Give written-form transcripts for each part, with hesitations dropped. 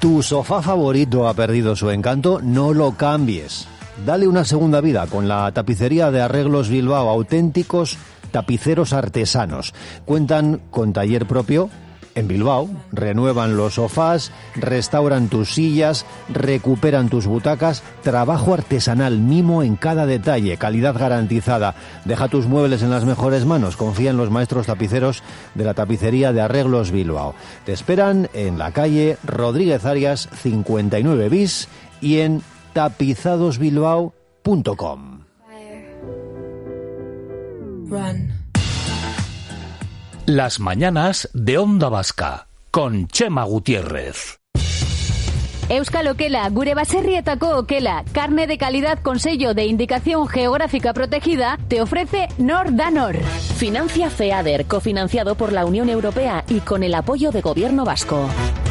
¿Tu sofá favorito ha perdido su encanto? No lo cambies. Dale una segunda vida con la tapicería de Arreglos Bilbao, auténticos tapiceros artesanos. Cuentan con taller propio en Bilbao, renuevan los sofás, restauran tus sillas, recuperan tus butacas, trabajo artesanal, mimo en cada detalle, calidad garantizada. Deja tus muebles en las mejores manos, confía en los maestros tapiceros de la tapicería de Arreglos Bilbao. Te esperan en la calle Rodríguez Arias 59 bis y en tapizadosbilbao.com. Las mañanas de Onda Vasca, con Chema Gutiérrez. Euskal Okela, gure baserrietako okela, carne de calidad con sello de indicación geográfica protegida, te ofrece Nor da Nor. Financia FEADER, cofinanciado por la Unión Europea y con el apoyo de Gobierno Vasco.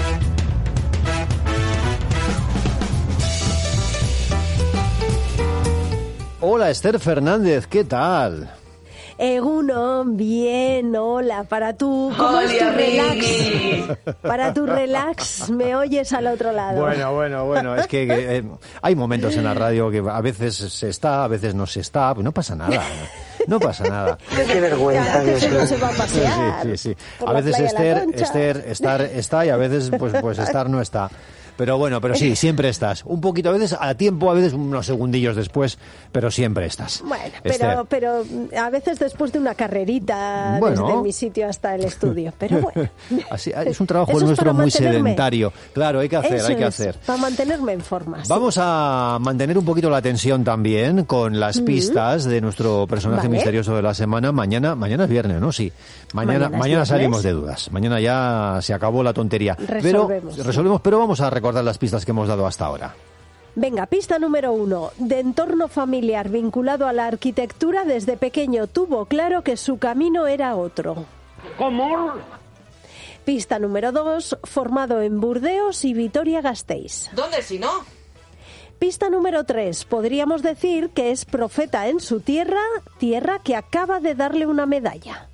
Hola Esther Fernández, ¿qué tal? Egunon, bien, hola, para tu... ¿Cómo es tu relax? Para tu relax, me oyes al otro lado. Bueno, es que hay momentos en la radio que a veces se está, a veces no se está, pues no pasa nada. No pasa nada. Qué vergüenza. A veces uno se va a pasear. Sí. A veces Esther está y a veces pues estar no está. Pero bueno, pero sí, siempre estás. Un poquito, a veces a tiempo, a veces unos segundillos después, pero siempre estás. Bueno, pero a veces después de una carrerita desde mi sitio hasta el estudio. Pero bueno. Así, es un trabajo nuestro muy sedentario. Claro, hay que hacer. Para mantenerme en forma. Sí. Vamos a mantener un poquito la tensión también con las pistas de nuestro personaje misterioso de la semana. Mañana es viernes, ¿no? Sí. Mañana salimos de dudas. Mañana ya se acabó la tontería. Resolvemos, pero vamos a recordar las pistas que hemos dado hasta ahora. Venga, pista número 1. De entorno familiar vinculado a la arquitectura, desde pequeño tuvo claro que su camino era otro. ¿Cómo? Pista número 2. Formado en Burdeos y Vitoria-Gasteiz. ¿Dónde si no? Pista número 3. Podríamos decir que es profeta en su tierra que acaba de darle una medalla.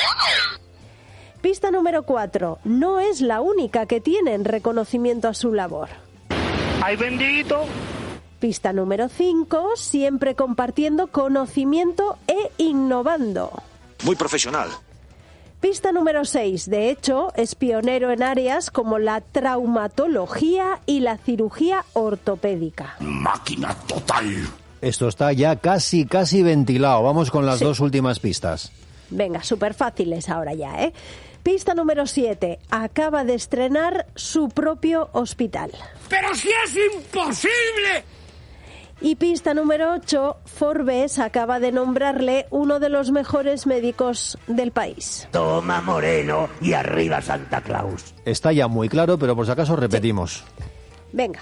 Pista número 4. No es la única que tiene en reconocimiento a su labor. ¡Ay, bendito! Pista número 5. Siempre compartiendo conocimiento e innovando. Muy profesional. Pista número 6. De hecho, es pionero en áreas como la traumatología y la cirugía ortopédica. Máquina total. Esto está ya casi ventilado. Vamos con las dos últimas pistas. Venga, súper fáciles ahora ya, ¿eh? Pista número 7. Acaba de estrenar su propio hospital. ¡Pero si es imposible! Y pista número 8. Forbes acaba de nombrarle uno de los mejores médicos del país. Toma Moreno y arriba Santa Claus. Está ya muy claro, pero por si acaso repetimos. Sí. Venga.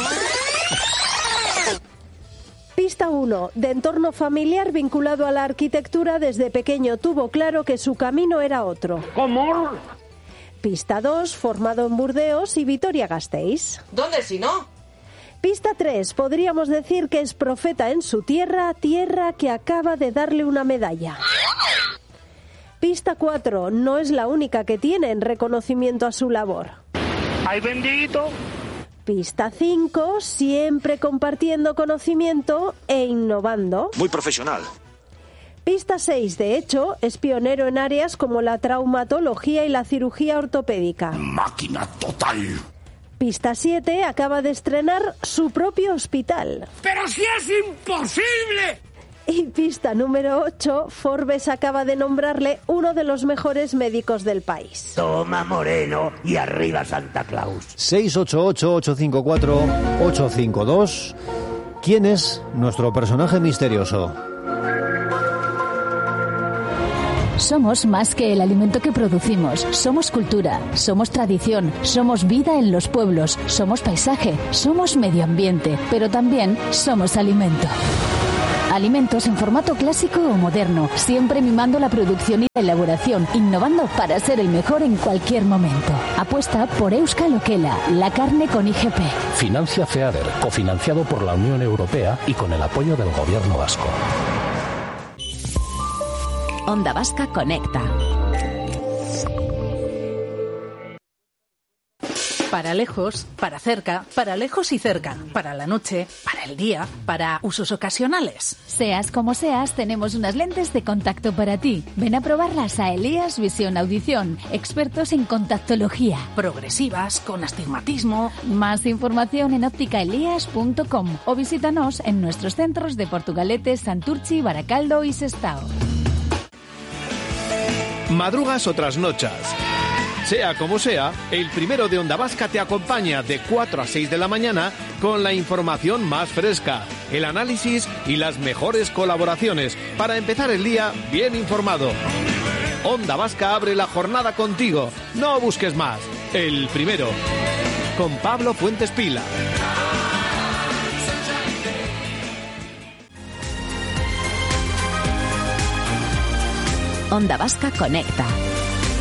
Pista 1. De entorno familiar vinculado a la arquitectura, desde pequeño tuvo claro que su camino era otro. ¿Cómo? Pista 2. Formado en Burdeos y Vitoria-Gasteiz. ¿Dónde si no? Pista 3. Podríamos decir que es profeta en su tierra que acaba de darle una medalla. Pista 4. No es la única que tiene en reconocimiento a su labor. ¡Ay, bendito! Pista 5, siempre compartiendo conocimiento e innovando. Muy profesional. Pista 6, de hecho, es pionero en áreas como la traumatología y la cirugía ortopédica. Máquina total. Pista 7, acaba de estrenar su propio hospital. ¡Pero si es imposible! Y pista número 8, Forbes acaba de nombrarle uno de los mejores médicos del país. Toma Moreno y arriba Santa Claus. 688-854-852. ¿Quién es nuestro personaje misterioso? Somos más que el alimento que producimos. Somos cultura, somos tradición, somos vida en los pueblos, somos paisaje, somos medio ambiente, pero también somos alimento. Alimentos en formato clásico o moderno, siempre mimando la producción y la elaboración, innovando para ser el mejor en cualquier momento. Apuesta por Euskal Okela, la carne con IGP. Financia FEADER, cofinanciado por la Unión Europea y con el apoyo del Gobierno Vasco. Onda Vasca conecta. Para lejos, para cerca, para lejos y cerca, para la noche, para el día, para usos ocasionales. Seas como seas, tenemos unas lentes de contacto para ti. Ven a probarlas a Elías Visión Audición, expertos en contactología. Progresivas, con astigmatismo. Más información en ópticaelías.com o visítanos en nuestros centros de Portugalete, Santurchi, Baracaldo y Sestao. Madrugas o trasnochas. Sea como sea, el primero de Onda Vasca te acompaña de 4 a 6 de la mañana con la información más fresca, el análisis y las mejores colaboraciones para empezar el día bien informado. Onda Vasca abre la jornada contigo. No busques más. El primero. Con Pablo Fuentes Pila. Onda Vasca conecta.